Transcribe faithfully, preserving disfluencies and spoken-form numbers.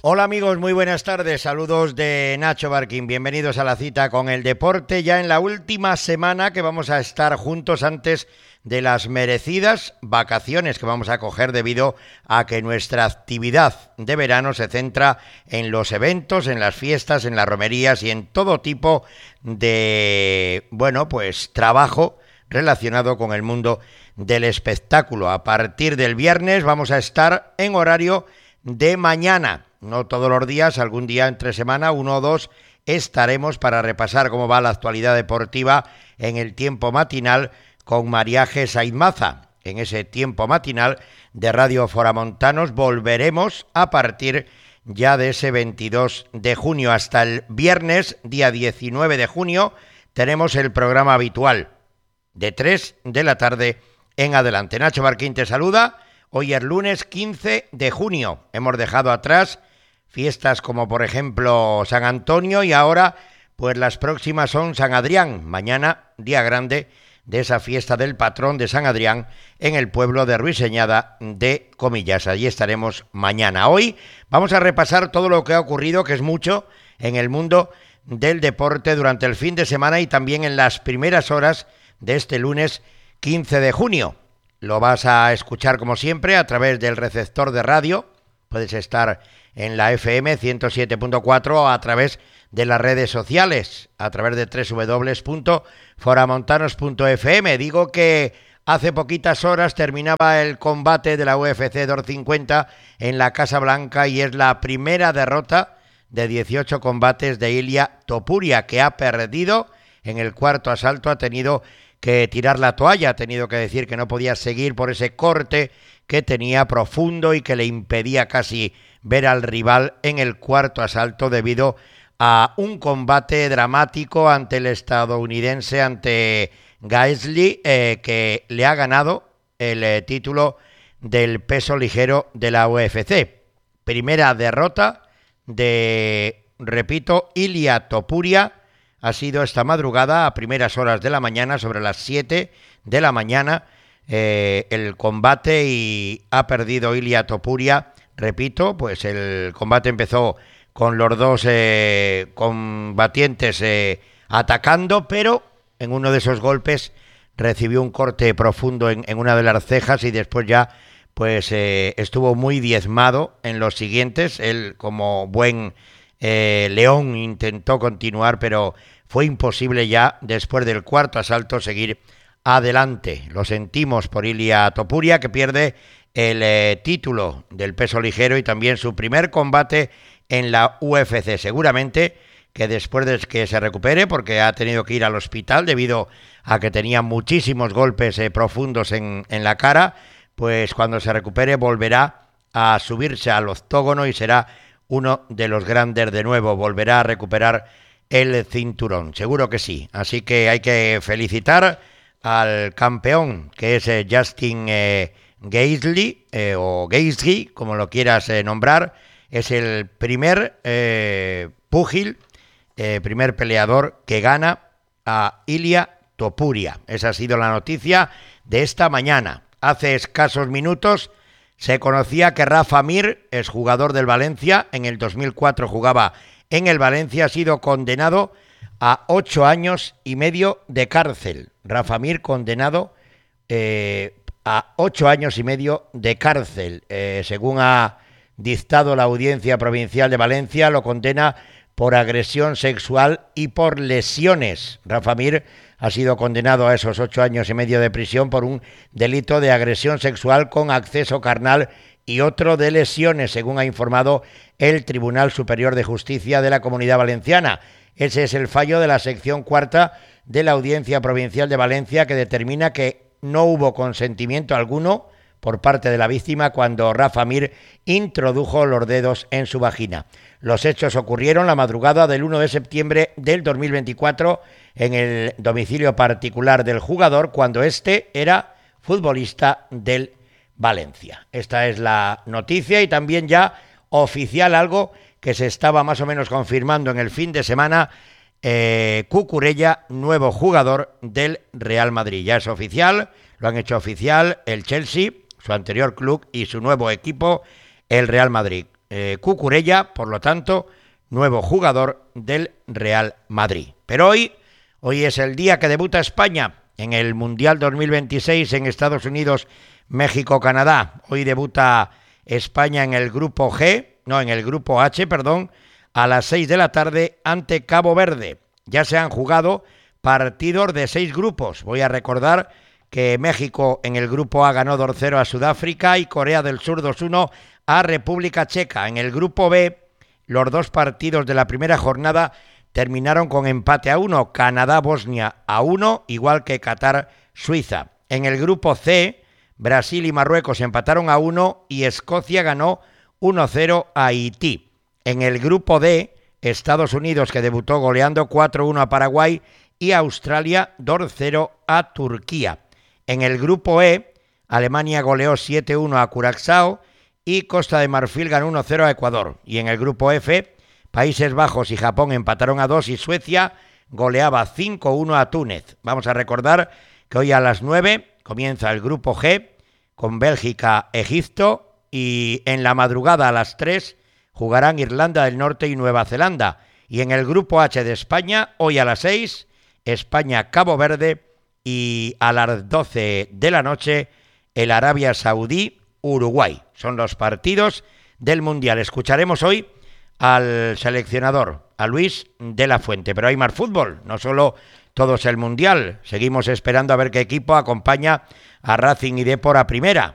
Hola amigos, muy buenas tardes, saludos de Nacho Barquín, bienvenidos a la cita con el deporte, ya en la última semana que vamos a estar juntos antes de las merecidas vacaciones que vamos a coger debido a que nuestra actividad de verano se centra en los eventos, en las fiestas, en las romerías y en todo tipo de, bueno, pues trabajo relacionado con el mundo del espectáculo. A partir del viernes vamos a estar en horario de mañana. No todos los días, algún día entre semana, uno o dos, estaremos para repasar cómo va la actualidad deportiva en el tiempo matinal con Mariaje Saiz Maza. En ese tiempo matinal de Radio Foramontanos volveremos a partir ya de ese veintidós de junio. Hasta el viernes, día diecinueve de junio, tenemos el programa habitual de tres de la tarde en adelante. Nacho Barquín te saluda. Hoy es lunes quince de junio. Hemos dejado atrás fiestas como por ejemplo San Antonio y ahora pues las próximas son San Adrián. Mañana, día grande de esa fiesta del patrón de San Adrián en el pueblo de Ruiseñada de Comillas. Allí estaremos mañana. Hoy vamos a repasar todo lo que ha ocurrido, que es mucho, en el mundo del deporte durante el fin de semana y también en las primeras horas de este lunes quince de junio. Lo vas a escuchar como siempre a través del receptor de radio. Puedes estar en la F M ciento siete punto cuatro o a través de las redes sociales, a través de doble u doble u doble u punto foramontanos punto f m. Digo que hace poquitas horas terminaba el combate de la U F C doscientos cincuenta en la Casa Blanca y es la primera derrota de dieciocho combates de Ilia Topuria, que ha perdido en el cuarto asalto, ha tenido que tirar la toalla, ha tenido que decir que no podía seguir por ese corte que tenía profundo y que le impedía casi ver al rival en el cuarto asalto debido a un combate dramático ante el estadounidense, ante Gisely, eh, que le ha ganado el eh, título del peso ligero de la U F C. Primera derrota de, repito, Ilia Topuria. Ha sido esta madrugada a primeras horas de la mañana, sobre las siete de la mañana, eh, el combate y ha perdido Ilia Topuria. Repito, pues el combate empezó con los dos eh, combatientes eh, atacando, pero en uno de esos golpes recibió un corte profundo en, en una de las cejas y después ya pues eh, estuvo muy diezmado en los siguientes. Él, como buen eh, león, intentó continuar, pero fue imposible ya después del cuarto asalto seguir adelante. Lo sentimos por Ilia Topuria, que pierde el eh, título del peso ligero y también su primer combate en la U F C. Seguramente que después de que se recupere, porque ha tenido que ir al hospital debido a que tenía muchísimos golpes eh, profundos en, en la cara, pues cuando se recupere volverá a subirse al octógono y será uno de los grandes de nuevo, volverá a recuperar el cinturón, seguro que sí. Así que hay que felicitar al campeón, que es eh, Justin eh, Gisely, eh, o Gisely, como lo quieras eh, nombrar. Es el primer eh, púgil, eh, primer peleador que gana a Ilia Topuria. Esa ha sido la noticia de esta mañana. Hace escasos minutos se conocía que Rafa Mir, es jugador del Valencia, en el dos mil cuatro jugaba en el Valencia, ha sido condenado a ocho años y medio de cárcel. Rafa Mir condenado eh, a ocho años y medio de cárcel. Eh, según ha dictado la Audiencia Provincial de Valencia, lo condena por agresión sexual y por lesiones. Rafa Mir ha sido condenado a esos ocho años y medio de prisión por un delito de agresión sexual con acceso carnal y otro de lesiones, según ha informado el Tribunal Superior de Justicia de la Comunidad Valenciana. Ese es el fallo de la sección cuarta de la Audiencia Provincial de Valencia, que determina que no hubo consentimiento alguno por parte de la víctima cuando Rafa Mir introdujo los dedos en su vagina. Los hechos ocurrieron la madrugada del uno de septiembre del dos mil veinticuatro en el domicilio particular del jugador, cuando éste era futbolista del Valencia. Esta es la noticia y también ya oficial, algo que se estaba más o menos confirmando en el fin de semana. eh, Cucurella, nuevo jugador del Real Madrid. Ya es oficial, lo han hecho oficial el Chelsea, su anterior club, y su nuevo equipo, el Real Madrid. eh, Cucurella, por lo tanto, nuevo jugador del Real Madrid. Pero hoy, hoy es el día que debuta España en el Mundial dos mil veintiséis en Estados Unidos, México, Canadá. Hoy debuta España en el grupo G, no, en el grupo H, perdón, a las seis de la tarde ante Cabo Verde. Ya se han jugado partidos de seis grupos. Voy a recordar que México en el grupo A ganó dos cero a Sudáfrica y Corea del Sur dos uno a República Checa. En el grupo B, los dos partidos de la primera jornada terminaron con empate a uno. Canadá-Bosnia a uno, igual que Qatar-Suiza. En el grupo C, Brasil y Marruecos empataron a uno y Escocia ganó uno cero a Haití. En el grupo D, Estados Unidos, que debutó goleando cuatro uno a Paraguay, y Australia dos cero a Turquía. En el grupo E, Alemania goleó siete uno a Curazao y Costa de Marfil ganó uno cero a Ecuador. Y en el grupo F, Países Bajos y Japón empataron a dos y Suecia goleaba cinco uno a Túnez. Vamos a recordar que hoy a las nueve comienza el grupo G con Bélgica, Egipto, y en la madrugada a las tres jugarán Irlanda del Norte y Nueva Zelanda. Y en el grupo H de España, hoy a las seis, España, Cabo Verde, y a las doce de la noche el Arabia Saudí, Uruguay. Son los partidos del Mundial. Escucharemos hoy al seleccionador, a Luis de la Fuente. Pero hay más fútbol, no solo todo es el Mundial. Seguimos esperando a ver qué equipo acompaña a Racing y Depor a primera.